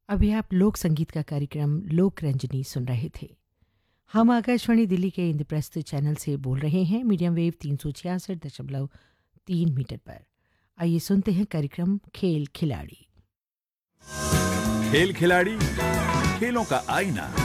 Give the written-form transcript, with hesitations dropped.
अभी आप लोक संगीत का कार्यक्रम लोक रंजनी सुन रहे थे। हम आकाशवाणी दिल्ली के इंद्रप्रस्थ चैनल से बोल रहे हैं मीडियम वेव 366.3 मीटर पर। आइए सुनते हैं कार्यक्रम खेल खिलाड़ी। खेल खिलाड़ी, खेलों का आईना।